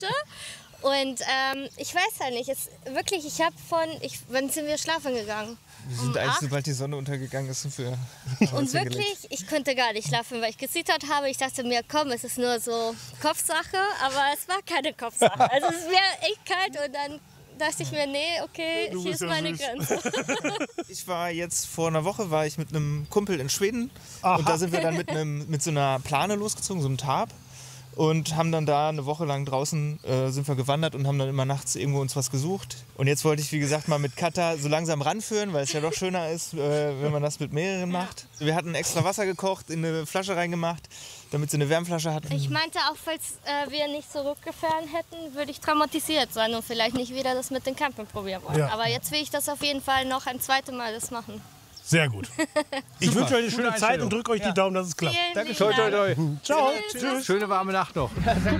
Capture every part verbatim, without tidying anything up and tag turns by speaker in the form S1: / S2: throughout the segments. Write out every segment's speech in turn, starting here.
S1: Hüfte. Und ähm, ich weiß ja nicht, es, wirklich, ich habe von, ich, wann sind wir schlafen gegangen?
S2: Wir sind
S1: um
S2: eigentlich,
S1: acht.
S2: sobald die Sonne untergegangen ist, sind wir.
S1: Und wirklich, ich konnte gar nicht schlafen, weil ich gesittert habe. Ich dachte mir, komm, es ist nur so Kopfsache, aber es war keine Kopfsache. Also es ist mir echt kalt und dann dachte ich mir, nee, okay,
S3: Du
S1: hier
S3: bist
S1: ist
S3: ja
S1: meine
S3: süß.
S1: Grenze.
S2: Ich war jetzt vor einer Woche war ich mit einem Kumpel in Schweden
S3: Aha.
S2: und da sind wir dann mit, einem, mit so einer Plane losgezogen, so einem Tarp. Und haben dann da eine Woche lang draußen äh, sind wir gewandert und haben dann immer nachts irgendwo uns was gesucht. Und jetzt wollte ich, wie gesagt, mal mit Katha so langsam ranführen, weil es ja doch schöner ist, äh, wenn man das mit mehreren macht. Wir hatten extra Wasser gekocht, in eine Flasche reingemacht, damit sie eine Wärmflasche hat.
S1: Ich meinte auch, falls äh, wir nicht zurückgefahren hätten, würde ich traumatisiert sein und vielleicht nicht wieder das mit dem Campen probieren wollen.
S3: Ja.
S1: Aber jetzt will ich das auf jeden Fall noch ein zweites Mal das machen.
S3: Sehr gut. Ich wünsche euch eine schöne
S4: Gute
S3: Zeit
S4: Einstellung.
S3: und drücke euch die Daumen, dass es klappt.
S1: Vielen
S4: Danke,
S1: lieben
S4: toi, toi,
S1: Dank.
S4: toi.
S3: Ciao.
S1: Tschüss.
S4: Schöne warme Nacht noch.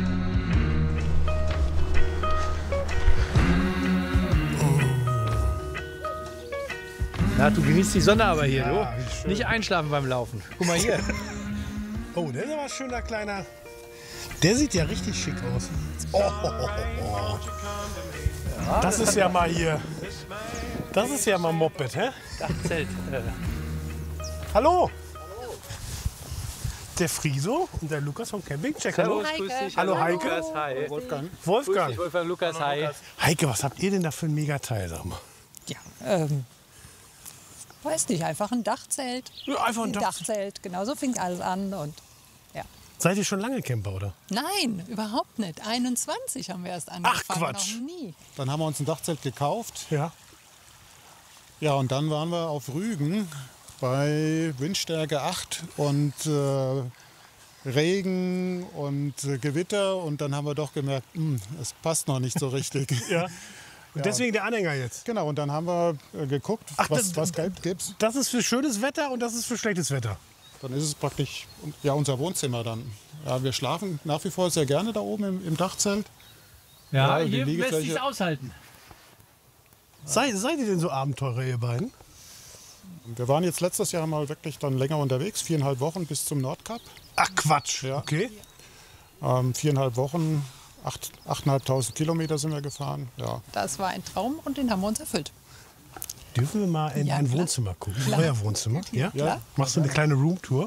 S4: Na, du genießt die Sonne aber hier,
S3: Ja,
S4: du.
S3: wie schön.
S4: Nicht einschlafen beim Laufen. Guck mal hier.
S3: Oh, der ist aber ein schöner kleiner. Der sieht ja richtig schick aus. Oh, oh, oh, oh. Das ist ja mal hier. Das ist ja mal Moped, hä?
S4: Dachzelt. Äh,
S3: Hallo. Der Friso und der Lukas vom Campingcheck. Hallo.
S4: Servus, grüß dich.
S3: Hallo, Heike.
S4: Lukas, hi.
S3: Wolfgang.
S4: Grüß
S3: Wolfgang.
S4: dich, Wolfgang, Lukas, hi.
S3: Heike, was habt ihr denn da für ein Megateil, sag mal?
S5: Ja, ähm, weiß nicht, einfach ein Dachzelt.
S3: Ja, einfach ein
S5: Ein
S3: Dach.
S5: Dachzelt, genau so fing alles an. Und ja.
S3: Seid ihr schon lange Camper, oder?
S5: Nein, überhaupt nicht. einundzwanzig haben wir erst angefangen.
S3: Quatsch.
S5: Noch nie.
S6: Dann haben wir uns ein Dachzelt gekauft.
S3: Ja.
S6: Ja, und dann waren wir auf Rügen bei Windstärke acht und äh, Regen und äh, Gewitter. Und dann haben wir doch gemerkt, hm, es passt noch nicht so richtig.
S3: Ja. Und deswegen der Anhänger jetzt.
S6: Genau, und dann haben wir äh, geguckt,
S3: Ach,
S6: was,
S3: das-
S6: was gibt- gibt's.
S3: Das ist für schönes Wetter und das ist für schlechtes Wetter.
S6: Dann ist es praktisch ja, unser Wohnzimmer dann. Ja, wir schlafen nach wie vor sehr gerne da oben im, im Dachzelt.
S4: Ja,
S6: Ja, die
S4: hier lässt
S6: Liegefläche-
S4: sich's aushalten.
S3: Sei, seid ihr denn so Abenteurer, ihr beiden?
S6: Wir waren jetzt letztes Jahr mal wirklich dann länger unterwegs, viereinhalb Wochen bis zum Nordkap.
S3: Ach Quatsch.
S6: Ja.
S3: Okay.
S6: Ähm, viereinhalb Wochen, acht, achteinhalbtausend Kilometer sind wir gefahren. Ja.
S5: Das war ein Traum und den haben wir uns erfüllt.
S3: Dürfen wir mal in
S5: Ja,
S3: dein
S5: klar.
S3: Wohnzimmer gucken?
S5: Klar.
S3: Euer Wohnzimmer? Ja?
S5: Klar.
S3: Machst du eine kleine Roomtour?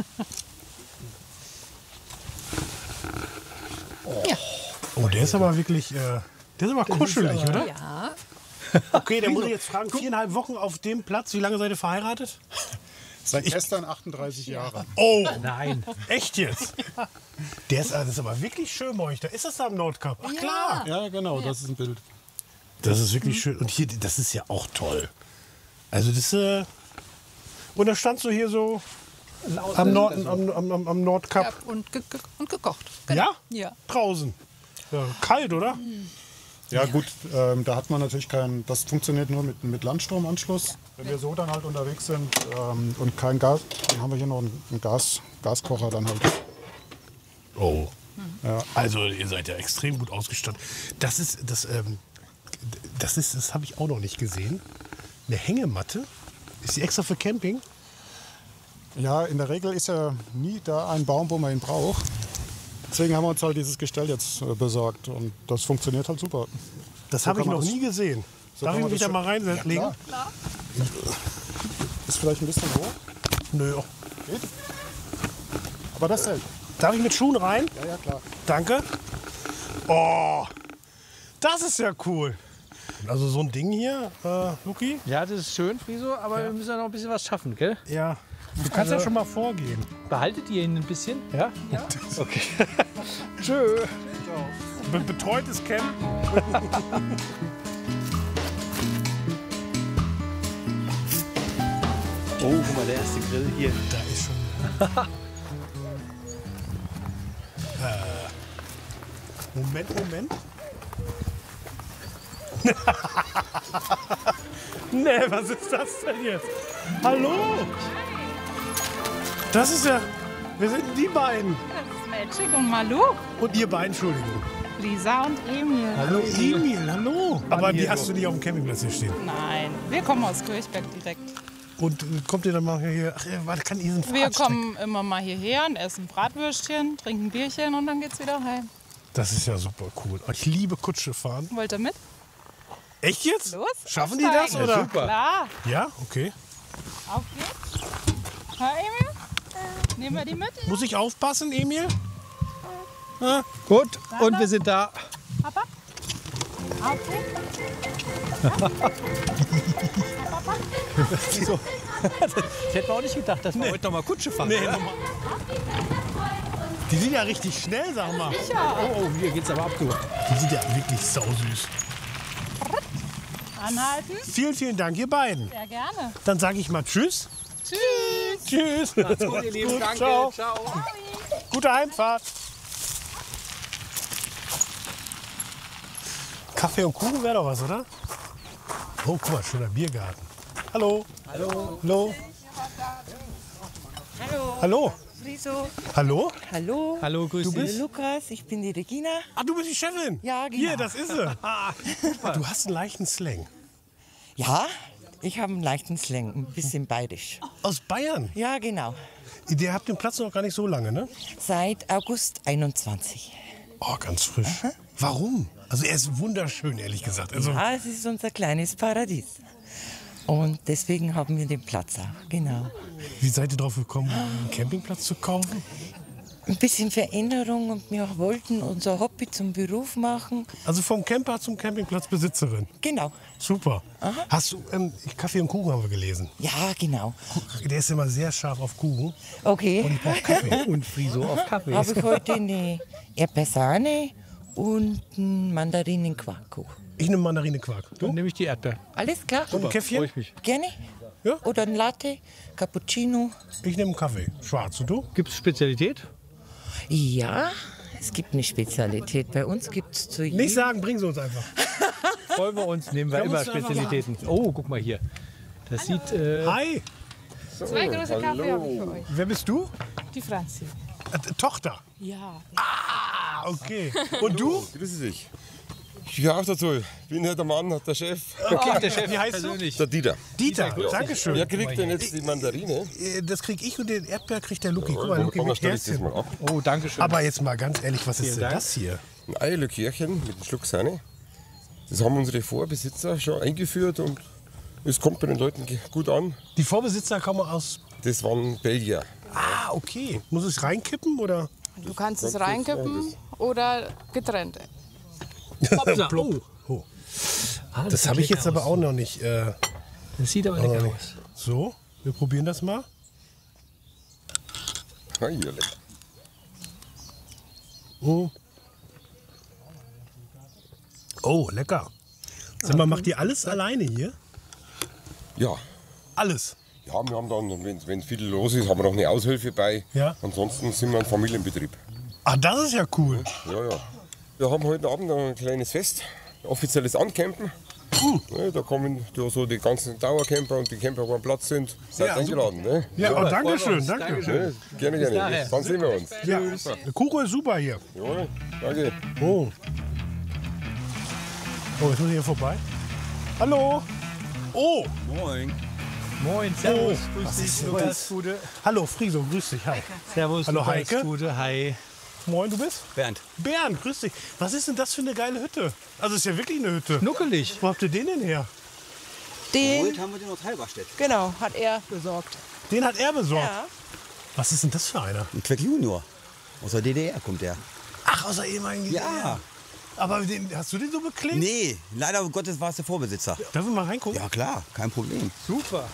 S5: Ja.
S3: Oh, der ist aber wirklich, äh, der ist aber kuschelig, oder?
S5: Ja,
S3: Okay, dann muss ich jetzt fragen, viereinhalb Wochen auf dem Platz, wie lange seid ihr verheiratet?
S6: Seit gestern achtunddreißig Jahre.
S3: Oh,
S4: Nein.
S3: echt jetzt? Der ist, das ist aber wirklich schön bei euch. Da ist das da am Nordkap. Ach klar.
S6: Ja, genau, das ist ein Bild.
S3: Das ist wirklich schön. Und hier, das ist ja auch toll. Also das, äh, und da standst du hier so am, Nord, am, am, am, am Nordkap.
S5: ja und, ge ge und gekocht.
S3: Ja?
S5: Ja.
S3: Draußen. Ja, kalt, oder?
S6: Ja gut, ähm, da hat man natürlich kein, das funktioniert nur mit, mit Landstromanschluss. Wenn wir so dann halt unterwegs sind ähm, und kein Gas, dann haben wir hier noch einen, einen Gas, Gaskocher dann halt.
S3: Oh.
S6: Ja.
S3: Also ihr seid ja extrem gut ausgestattet. Das ist, das, ähm, das ist, das habe ich auch noch nicht gesehen. Eine Hängematte. Ist die extra für Camping?
S6: Ja, in der Regel ist ja nie da ein Baum, wo man ihn braucht. Deswegen haben wir uns halt dieses Gestell jetzt äh, besorgt und das funktioniert halt super.
S3: Das
S6: So
S3: habe ich
S6: kann man
S3: noch
S6: das-
S3: nie gesehen.
S6: so
S3: Darf
S6: kann
S3: ich
S6: man
S3: mich
S6: das
S3: da mal
S6: schon-
S3: reinlegen?
S6: Ja, klar. Ist vielleicht ein bisschen hoch,
S3: Nö.
S6: geht. Aber das hält.
S3: Darf ich mit Schuhen rein?
S6: Ja, ja, klar.
S3: Danke. Oh, das ist ja cool. Also so ein Ding hier, äh, Luki?
S4: Ja, das ist schön, Friso, aber wir müssen ja noch ein bisschen was schaffen, gell?
S3: Ja. Du kannst ja schon mal vorgehen.
S4: Behaltet ihr ihn ein bisschen? Ja? Ja. Okay. Tschö.
S3: Be betreutes Camp.
S4: Oh, guck mal, der erste Grill hier.
S3: Da ist schon. äh, Moment, Moment. Nee, was ist das denn jetzt? Hallo? Das ist ja. Wir sind die beiden.
S7: Das ist Magic und Malou,
S3: Und ihr beiden, Entschuldigung.
S7: Lisa und Emil.
S3: Hallo Emil, hallo. Aber die hast du nicht auf dem Campingplatz hier stehen.
S7: Nein, wir kommen aus Kirchberg direkt.
S3: Und äh, kommt ihr dann mal hier? Ach, ja, warte, kann ich diesen
S7: Wir
S3: Fahrradsteig-
S7: kommen immer mal hierher und essen Bratwürstchen, trinken Bierchen und dann geht's wieder heim.
S3: Das ist ja super cool. Ich liebe Kutsche fahren.
S7: Wollt ihr mit?
S3: Echt jetzt?
S7: Los,
S3: Schaffen die das,
S7: aufsteigen.
S3: oder?
S4: Super.
S7: Klar.
S3: Ja, okay.
S7: Auf geht's. Na, Emil? Nehmen wir die mit?
S3: Muss ich aufpassen, Emil?
S4: Gut, und wir sind da.
S7: Papa? Auf geht's.
S4: So. Das hätten wir auch nicht gedacht, dass wir heute noch mal Kutsche fahren.
S3: Nee,
S4: oder?
S3: nochmal. Die sind ja richtig schnell, sag mal.
S4: Oh, oh, hier geht's aber ab, du.
S3: Die sind ja wirklich sausüß.
S7: Anhalten.
S3: Vielen, vielen Dank, ihr beiden.
S7: Sehr gerne.
S3: Dann sage ich mal Tschüss.
S7: Tschüss.
S3: Tschüss.
S4: Macht's gut, ihr Lieben.
S3: Gut,
S4: Danke.
S3: ciao.
S4: Ciao.
S3: Gute Heimfahrt. Kaffee und Kuchen wäre doch was, oder? Oh, guck mal, schöner Biergarten. Hallo. Hallo. Hallo.
S8: Hallo.
S3: Hallo.
S8: Friso.
S3: Hallo?
S8: Hallo.
S4: Hallo, grüß
S8: Ich bin
S4: dich.
S8: Lukas, ich bin die Regina.
S3: Ah, du bist die Chefin.
S8: Ja, genau.
S3: Hier, das ist sie. Du hast einen leichten Slang.
S8: Ja, ich habe einen leichten Slang, ein bisschen bayerisch.
S3: Aus Bayern.
S8: Ja, genau.
S3: Ihr habt den Platz noch gar nicht so lange, ne?
S8: Seit August einundzwanzig.
S3: Oh, ganz frisch. Warum? Also er ist wunderschön, ehrlich gesagt. Also,
S8: Ja, es ist unser kleines Paradies. Und deswegen haben wir den Platz auch, genau.
S3: wie seid ihr drauf gekommen, einen Campingplatz zu kaufen?
S8: Ein bisschen Veränderung und wir wollten unser Hobby zum Beruf machen.
S3: Also vom Camper zum Campingplatzbesitzerin.
S8: Genau.
S3: Super. Hast du, ähm, Kaffee und Kuchen haben wir gelesen.
S8: Ja, genau.
S3: Der ist immer sehr scharf auf Kuchen.
S8: Okay.
S3: Und ich brauche Kaffee.
S4: Und Friso auf Kaffee.
S8: Habe ich heute eine Erdbeersahne und einen Mandarinenquarkkuchen.
S3: Ich nehme Mandarine-Quark.
S4: Dann nehme ich die Erdbeer.
S8: Alles klar?
S3: Und ein Käffchen?
S4: Freue ich mich.
S8: Gerne?
S3: Ja.
S8: Oder ein Latte, Cappuccino?
S3: Ich nehme einen Kaffee. Schwarz. Und du?
S4: Gibt es Spezialität?
S8: Ja, es gibt eine Spezialität. Bei uns gibt es zu
S3: Nicht
S8: jedem...
S3: sagen, bring sie uns einfach.
S4: Freuen wir uns, nehmen wir
S3: Ja,
S4: immer
S3: musst du einfach
S4: Spezialitäten. Oh, guck mal hier. Das sieht. Äh,
S3: Hi,
S7: Zwei große Kaffee habe ich für euch.
S3: wer bist du?
S7: Die Franzi.
S3: Äh, Tochter.
S7: Ja.
S3: Ah, okay. Und du?
S9: Grüße dich. Ich gehöre auch dazu. Ich bin nicht der Mann, der Chef.
S4: okay, der Chef
S3: Wie heißt du?
S4: persönlich.
S9: Der Dieter.
S3: Dieter. Dankeschön.
S9: Wer kriegt denn jetzt die Mandarine?
S3: Äh, Das krieg ich und den Erdbeer kriegt der Luki. Guck mal, Luki
S9: Komm,
S3: mit
S9: stell ich das
S3: Herzchen.
S9: mal ab.
S4: Oh, danke schön.
S3: Aber jetzt mal ganz ehrlich, was ist
S4: Vielen
S3: denn
S4: Dank.
S3: das hier?
S9: Ein Eierlikörchen mit einem Schluck Sahne. Das haben unsere Vorbesitzer schon eingeführt und es kommt bei den Leuten ge- gut an.
S3: Die Vorbesitzer kommen aus...
S9: Das waren Belgier.
S3: Ah, okay. Muss ich reinkippen oder?
S7: Du kannst es reinkippen oder getrennt.
S4: Hoppsa. Oh.
S3: Oh.
S4: Ah,
S3: Das
S4: sieht
S3: habe ich
S4: lecker
S3: jetzt aber
S4: aus.
S3: auch noch nicht. Äh,
S4: Das sieht aber
S3: auch noch
S4: lecker
S3: nicht.
S4: aus.
S3: So, wir probieren das mal.
S9: Ah, hier, lecker.
S3: Oh, oh lecker. Sag mal, macht ihr alles alleine hier?
S9: Ja.
S3: Alles?
S9: Ja, wir haben dann, wenn, wenn viel los ist, haben wir noch eine Aushilfe bei.
S3: Ja.
S9: Ansonsten sind wir ein Familienbetrieb.
S3: Ach, das ist ja cool.
S9: Ja, ja. Wir haben heute Abend noch ein kleines Fest, offizielles Ancampen. Ja, da kommen da so die ganzen Dauercamper und die Camper, wo am Platz sind, seid
S3: Ja,
S9: eingeladen. Ne?
S3: Ja, oh, danke schön,
S4: uns.
S3: danke.
S4: Dankeschön.
S9: Ja, gerne, gerne.
S4: nachher.
S9: Dann sehen wir uns.
S3: Ja, der Kuchen ist super hier.
S9: Ja, danke.
S3: Oh. Oh, jetzt muss ich hier vorbei. Hallo. Oh,
S4: Moin. Moin, servus.
S3: Oh,
S4: Grüß
S3: was
S4: dich,
S3: ist denn
S4: Lukas.
S3: das?
S4: Gute.
S3: hallo Friso, grüß dich. Hi.
S4: Servus,
S3: Hallo,
S4: Lukas.
S3: Heike.
S4: Gute. Hi.
S3: Moin, du bist?
S10: Bernd.
S3: Bernd, grüß dich. Was ist denn das für eine geile Hütte? Also ist ja wirklich eine Hütte.
S4: Nuckelig.
S3: Wo habt ihr den denn her?
S5: Den,
S10: Geholt haben wir den aus Halberstedt.
S5: genau, hat er besorgt.
S3: Den hat er besorgt.
S5: Ja.
S3: Was ist denn das für einer?
S10: Ein Queck Junior. Aus der D D R kommt der.
S3: Ach, aus der ehemaligen D D R.
S10: Ja.
S3: Aber den, hast du den so beklebt?
S10: Nee, leider Gottes war es der Vorbesitzer.
S3: Darf ich mal reingucken?
S10: Ja klar, kein Problem.
S4: Super.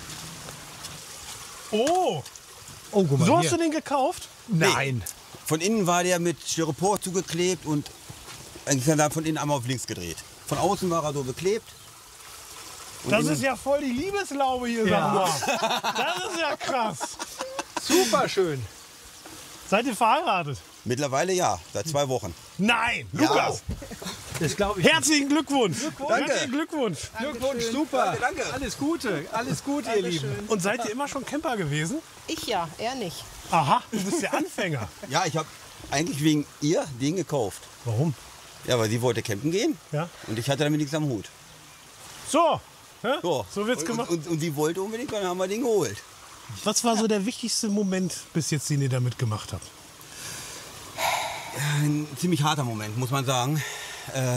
S3: Oh,
S4: Oh, guck mal
S3: so
S4: hier.
S3: hast du den gekauft?
S4: Nein.
S10: Von innen war der mit Styropor zugeklebt und eigentlich dann von innen einmal auf links gedreht. Von außen war er so beklebt. Und
S3: Das
S10: innen-
S3: ist ja voll die Liebeslaube hier,
S4: Ja.
S3: sag mal. Das ist ja krass.
S4: Super schön.
S3: Seid ihr verheiratet?
S10: Mittlerweile ja, seit zwei Wochen.
S3: Nein,
S10: Ja.
S3: Lukas.
S4: Das glaube ich.
S3: Herzlichen Glückwunsch.
S10: Danke.
S3: Herzlichen Glückwunsch.
S4: Glückwunsch, super.
S10: Danke, danke.
S4: Alles Gute, alles Gute, ihr Lieben.
S3: Und seid ihr immer schon Camper gewesen?
S5: Ich ja, er nicht.
S3: Aha, du bist der Anfänger.
S10: Ja, ich habe eigentlich wegen ihr den gekauft.
S3: Warum?
S10: Ja, weil sie wollte campen gehen
S3: Ja.
S10: und ich hatte damit nichts am Hut.
S3: So, hä?
S10: So,
S3: so wird's
S10: und,
S3: gemacht.
S10: Und, und, und sie wollte unbedingt, dann haben wir den geholt.
S3: Was war so der wichtigste Moment bis jetzt, den ihr damit gemacht habt?
S10: ein ziemlich harter Moment, muss man sagen. Äh,